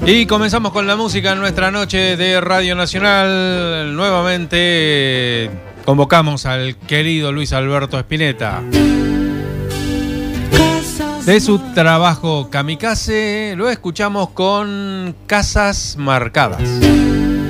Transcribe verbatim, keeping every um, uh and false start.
Y comenzamos con la música en nuestra noche de Radio Nacional. Nuevamente convocamos al querido Luis Alberto Spinetta. De su trabajo Kamikaze lo escuchamos con Casas Marcadas.